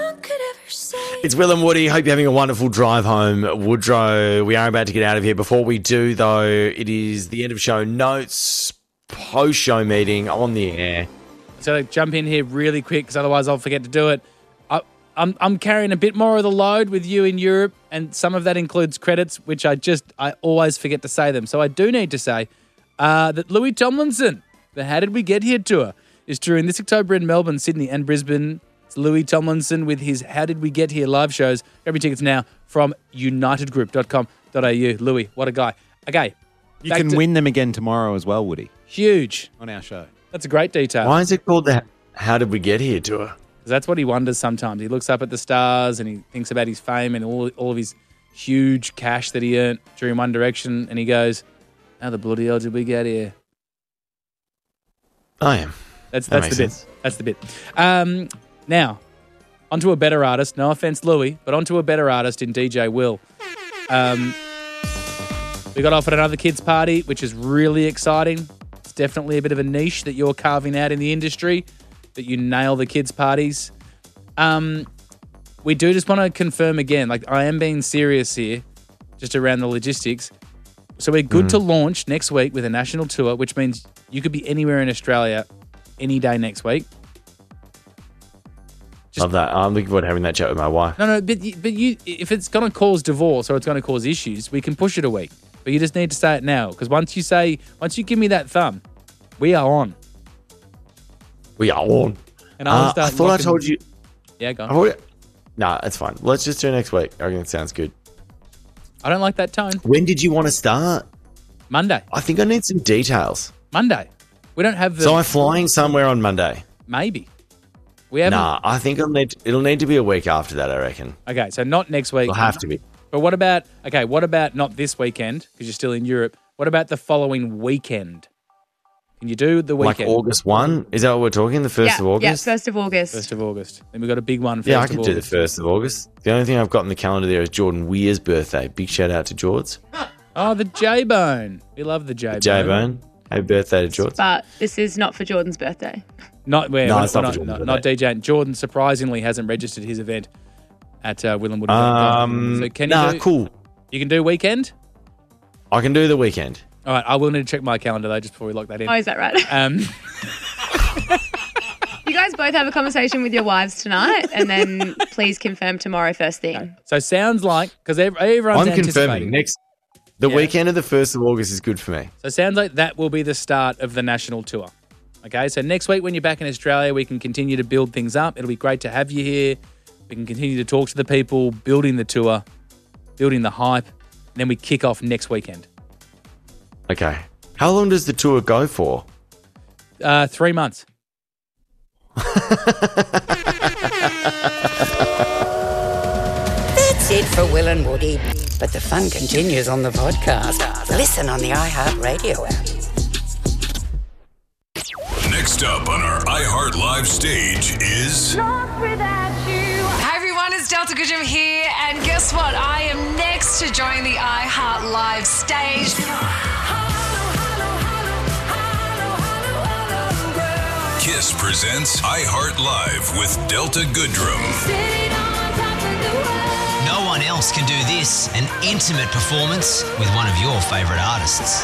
It's Will and Woody. Hope you're having a wonderful drive home, Woodrow. We are about to get out of here. Before we do, though, it is the end of show notes, post-show meeting on the air. So jump in here really quick because otherwise I'll forget to do it. I'm carrying a bit more of the load with you in Europe, and some of that includes credits, which I always forget to say them. So I do need to say that Louis Tomlinson, the How Did We Get Here tour, is touring this October in Melbourne, Sydney and Brisbane. It's Louis Tomlinson with his How Did We Get Here live shows. Grab your tickets now from unitedgroup.com.au. Louis, what a guy. Okay. You can win them again tomorrow as well, Woody. Huge. On our show. That's a great detail. Why is it called the How Did We Get Here tour? Because that's what he wonders sometimes. He looks up at the stars and he thinks about his fame and all of his huge cash that he earned during One Direction, and he goes, how the bloody hell did we get here? I am. That's the bit. That's the bit. Now, onto a better artist. No offense, Louis, but onto a better artist in DJ Will. We got off at another kids' party, which is really exciting. It's definitely a bit of a niche that you're carving out in the industry, that you nail the kids' parties. We do just want to confirm again, like I am being serious here, just around the logistics. So we're good to launch next week with a national tour, which means you could be anywhere in Australia any day next week. Love that. I'm looking forward to having that chat with my wife. No, but you, if it's going to cause divorce or it's going to cause issues, we can push it a week. But you just need to say it now, because once you give me that thumb, we are on. We are on. And I thought I told you. Yeah, go on. No, it's fine. Let's just do it next week. I reckon it sounds good. I don't like that tone. When did you want to start? Monday. I think I need some details. Monday. We don't have the... So I'm flying somewhere on Monday. Maybe. We haven't... Nah, I think it'll need to be a week after that, I reckon. Okay, so not next week. It'll have to be. But what about not this weekend, because you're still in Europe. What about the following weekend? Can you do the weekend? Like August 1? Is that what we're talking? The 1st of August? Yeah, 1st of August. 1st of August. Then we've got a big one. Yeah, I could do the 1st of August. The only thing I've got in the calendar there is Jordan Weir's birthday. Big shout out to Jords. Oh, the J-Bone. We love the J-Bone. J-Bone. Happy birthday to Jordan. But this is not for Jordan's birthday. It's not for Jordan's birthday. DJ. Jordan surprisingly hasn't registered his event at Will and Woody. So can you cool. You can do weekend? I can do the weekend. All right, I will need to check my calendar though just before we lock that in. Oh, is that right? You guys both have a conversation with your wives tonight, and then please confirm tomorrow first thing. Okay. So sounds like, because everyone's confirming the weekend of the 1st of August is good for me. So it sounds like that will be the start of the national tour. Okay, so next week when you're back in Australia, we can continue to build things up. It'll be great to have you here. We can continue to talk to the people, building the tour, building the hype, and then we kick off next weekend. Okay. How long does the tour go for? 3 months. That's it for Will and Woody. But the fun continues on the podcast. Listen on the iHeartRadio app. Next up on our iHeart Live stage is... Hi everyone, it's Delta Goodrum here, and guess what? I am next to join the iHeart Live stage. KISS presents iHeart Live with Delta Goodrum. No one else can do this, an intimate performance with one of your favourite artists.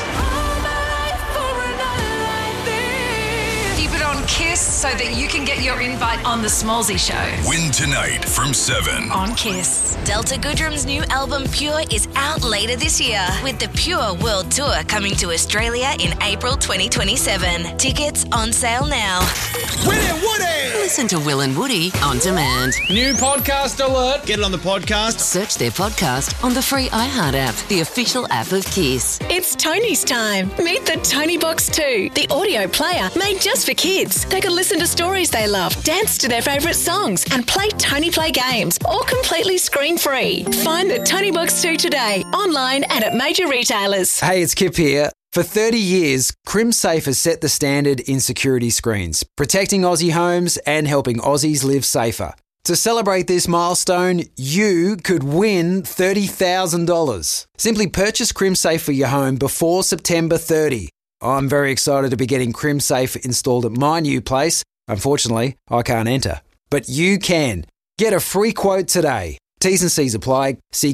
Keep it on KISS so that you can get your invite on The Smallsy Show. Win tonight from 7 on KISS. Delta Goodrum's new album Pure is out later this year, with the Pure World Tour coming to Australia in April 2027. Tickets on sale now. Will and Woody! Listen to Will and Woody on demand. New podcast alert. Get it on the podcast. Search their podcast on the free iHeart app, the official app of KISS. It's Tony's time. Meet the Tony Box 2, the audio player made just for kids. They can listen to stories they love, dance to their favourite songs, and play Tony Play games, all completely screen-free. Find the Tony Box 2 today, online and at major retailers. Hey, it's Kip here. For 30 years, CrimSafe has set the standard in security screens, protecting Aussie homes and helping Aussies live safer. To celebrate this milestone, you could win $30,000. Simply purchase CrimSafe for your home before September 30. I'm very excited to be getting CrimSafe installed at my new place. Unfortunately, I can't enter. But you can. Get a free quote today. T's and C's apply. See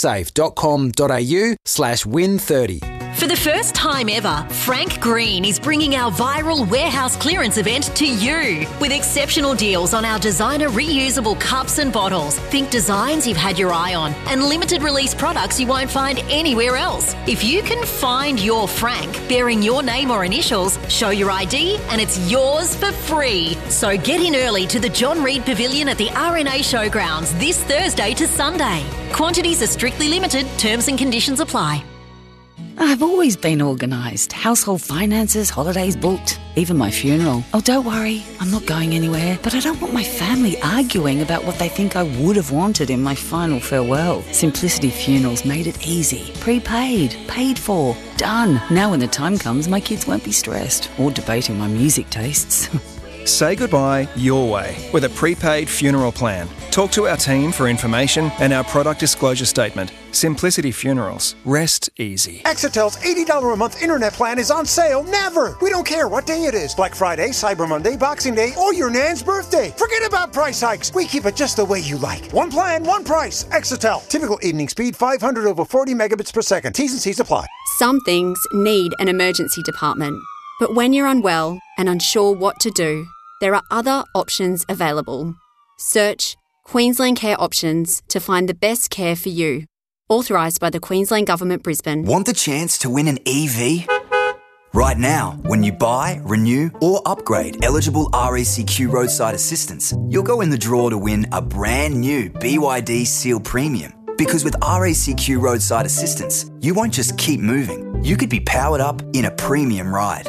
crimsafe.com.au/win30. For the first time ever, Frank Green is bringing our viral warehouse clearance event to you with exceptional deals on our designer reusable cups and bottles. Think designs you've had your eye on and limited release products you won't find anywhere else. If you can find your Frank bearing your name or initials, show your ID and it's yours for free. So get in early to the John Reid Pavilion at the RNA Showgrounds this Thursday to Sunday. Quantities are strictly limited, terms and conditions apply. I've always been organised. Household finances, holidays booked, even my funeral. Oh, don't worry, I'm not going anywhere. But I don't want my family arguing about what they think I would have wanted in my final farewell. Simplicity Funerals made it easy. Prepaid, paid for, done. Now when the time comes, my kids won't be stressed or debating my music tastes. Say goodbye your way with a prepaid funeral plan. Talk to our team for information and our product disclosure statement. Simplicity Funerals. Rest easy. Exitel's $80 a month internet plan is on sale never. We don't care what day it is. Black Friday, Cyber Monday, Boxing Day, or your nan's birthday. Forget about price hikes. We keep it just the way you like. One plan, one price. Exitel. Typical evening speed 500 over 40 megabits per second. T's and C's apply. Some things need an emergency department. But when you're unwell and unsure what to do, there are other options available. Search Queensland Care Options to find the best care for you. Authorised by the Queensland Government, Brisbane. Want the chance to win an EV? Right now, when you buy, renew or upgrade eligible RACQ roadside assistance, you'll go in the draw to win a brand new BYD Seal Premium. Because with RACQ roadside assistance, you won't just keep moving. You could be powered up in a premium ride.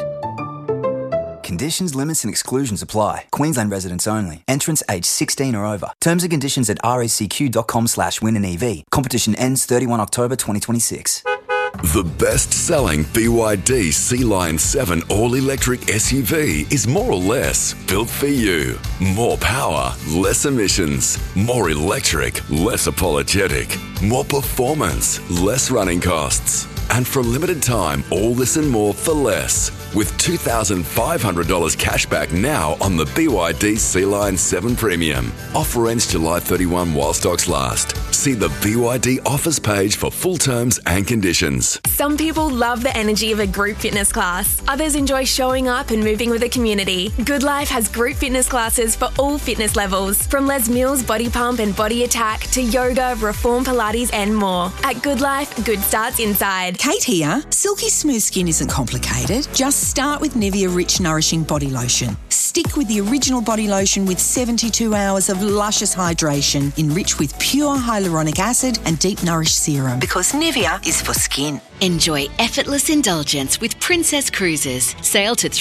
Conditions, limits and exclusions apply. Queensland residents only. Entrants aged 16 or over. Terms and conditions at racq.com/win-an-EV. Competition ends 31 October 2026. The best-selling BYD Sea Lion 7 all-electric SUV is more or less built for you. More power, less emissions. More electric, less apologetic. More performance, less running costs. And for a limited time, all this and more for less. With $2,500 cash back now on the BYD Sea Lion 7 Premium. Offer ends July 31 while stocks last. See the BYD offers page for full terms and conditions. Some people love the energy of a group fitness class. Others enjoy showing up and moving with a community. Good Life has group fitness classes for all fitness levels. From Les Mills Body Pump and Body Attack to yoga, Reform Pilates and more. At Good Life, good starts inside. Kate here. Silky smooth skin isn't complicated. Just start with Nivea Rich Nourishing Body Lotion. Stick with the original body lotion with 72 hours of luscious hydration, enriched with pure hyaluronic acid and deep nourished serum. Because Nivea is for skin. Enjoy effortless indulgence with Princess Cruises. Sail to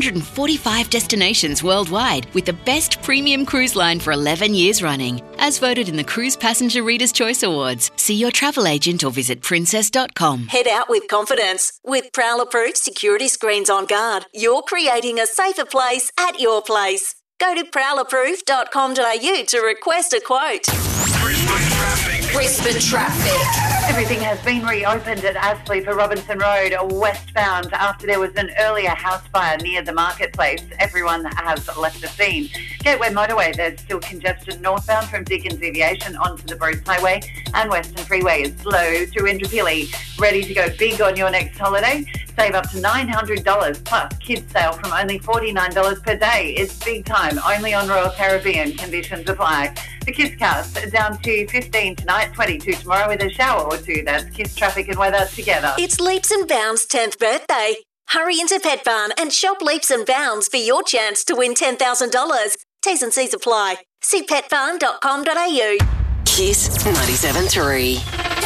345 destinations worldwide with the best premium cruise line for 11 years running. As voted in the Cruise Passenger Reader's Choice Awards. See your travel agent or visit princess.com. Head out with confidence. With Prowl-approved security screens on guard, you're creating a safer place at your place. Go to prowlapproved.com.au to request a quote. Brisbane traffic. Everything has been reopened at Astley for Robinson Road westbound after there was an earlier house fire near the marketplace. Everyone has left the scene. Gateway Motorway, there's still congestion northbound from Dickens Aviation onto the Bruce Highway, and Western Freeway is slow through Indooroopilly. Ready to go big on your next holiday? Save up to $900 plus kids sale from only $49 per day. It's big time, only on Royal Caribbean. Conditions apply. The Kiss Cast down to 15 tonight, 22 tomorrow with a shower or two. That's Kiss traffic and weather together. It's Leaps and Bounds' 10th birthday. Hurry into Pet Barn and shop Leaps and Bounds for your chance to win $10,000. T's and C's apply. See petbarn.com.au. Kiss 97.3.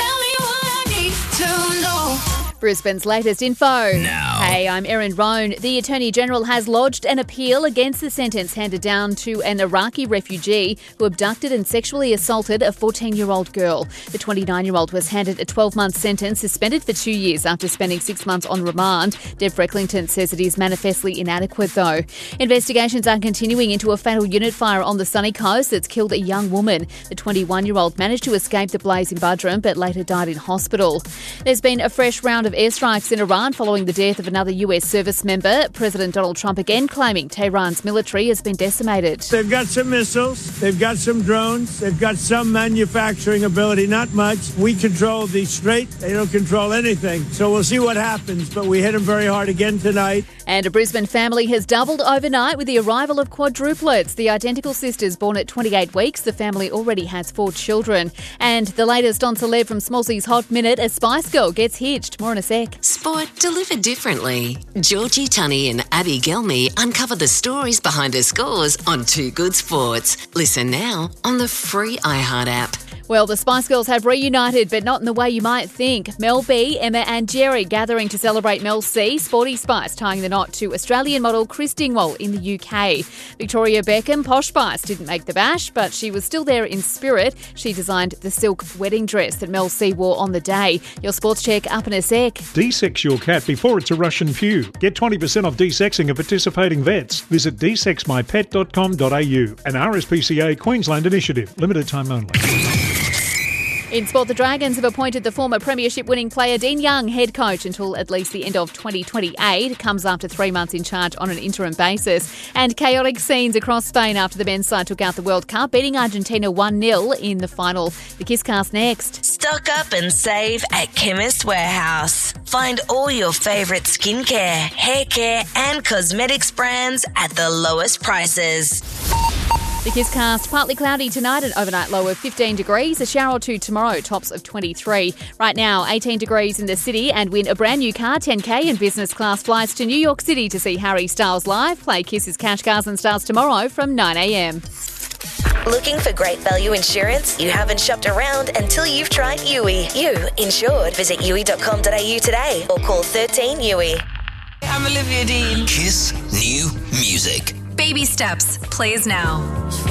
Brisbane's latest info. Now. Hey, I'm Erin Roan. The Attorney-General has lodged an appeal against the sentence handed down to an Iraqi refugee who abducted and sexually assaulted a 14-year-old girl. The 29-year-old was handed a 12-month sentence, suspended for 2 years after spending 6 months on remand. Deb Frecklington says it is manifestly inadequate, though. Investigations are continuing into a fatal unit fire on the Sunny Coast that's killed a young woman. The 21-year-old managed to escape the blaze in Buderim but later died in hospital. There's been a fresh round of airstrikes in Iran following the death of another US service member. President Donald Trump again claiming Tehran's military has been decimated. They've got some missiles, they've got some drones, they've got some manufacturing ability, not much. We control the Strait, they don't control anything. So we'll see what happens, but we hit them very hard again tonight. And a Brisbane family has doubled overnight with the arrival of quadruplets. The identical sisters born at 28 weeks. The family already has 4 children. And the latest on celeb from Smallsy's Hot Minute, a Spice Girl gets hitched. More in a sec. Sport delivered differently. Georgie Tunney and Abby Gelmy uncover the stories behind her scores on Too Good Sports. Listen now on the free iHeart app. Well, the Spice Girls have reunited, but not in the way you might think. Mel B, Emma and Jerry gathering to celebrate Mel C. Sporty Spice tying the knot to Australian model Chris Dingwall in the UK. Victoria Beckham, Posh Spice, didn't make the bash, but she was still there in spirit. She designed the silk wedding dress that Mel C wore on the day. Your sports check up in a sec. De-sex your cat before it's a Russian pew. Get 20% off de-sexing at participating vets. Visit desexmypet.com.au. An RSPCA Queensland initiative. Limited time only. In sport, the Dragons have appointed the former premiership-winning player Dean Young head coach until at least the end of 2028. It comes after 3 months in charge on an interim basis. And chaotic scenes across Spain after the men's side took out the World Cup, beating Argentina 1-0 in the final. The Kisscast next. Stock up and save at Chemist Warehouse. Find all your favourite skincare, hair care and cosmetics brands at the lowest prices. The Kisscast, partly cloudy tonight, an overnight low of 15 degrees, a shower or two tomorrow, tops of 23. Right now, 18 degrees in the city, and win a brand new car, 10K and business class flights to New York City to see Harry Styles live. Play Kiss's Cash Cars and Stars tomorrow from 9 a.m. Looking for great value insurance? You haven't shopped around until you've tried Yui. You insured. Visit yui.com.au today or call 13 Yui. I'm Olivia Dean. Kiss New Music. Baby Steps plays now.